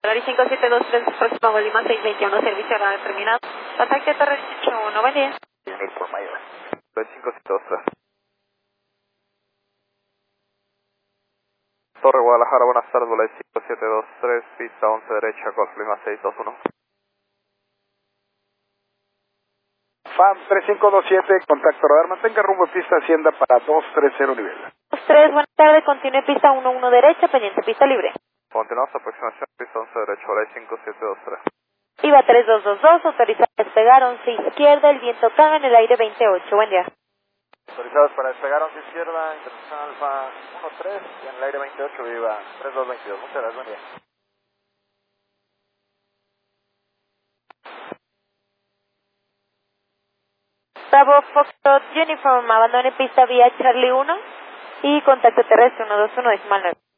Lari 5723, próximo a Lima 621, servicio ahora terminado. Contacto Torre 181, buen día. Por mayor. 5723. Torre Guadalajara, buenas tardes, Volay 5723, pista 11 derecha, Golf Lima 621. FAM 3527, contacto radar, mantenga rumbo pista Hacienda para 230 nivel. 23, buenas tardes, continúe pista 11 derecha, pendiente pista libre. Continuamos, aproximación, pista 11 derecha, Volay 5723. IVA 3222, autorizado a despegar 11 izquierda, el viento caga en el aire 28, buen día. Autorizados para despegar 11 izquierda, internacional Alfa 13 y en el aire 28, viva 3222. Muchas gracias, buen día. Bravo Foxtrot Uniform, abandone pista vía Charlie 1 y contacto terrestre 121 decimal 9.